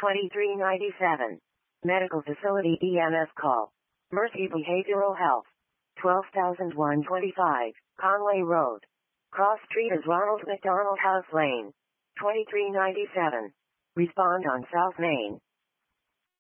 2397. Medical Facility EMS call. Mercy Behavioral Health. 12,125, Conway Road. Cross Street is Ronald McDonald House Lane. 2397. Respond on South Main.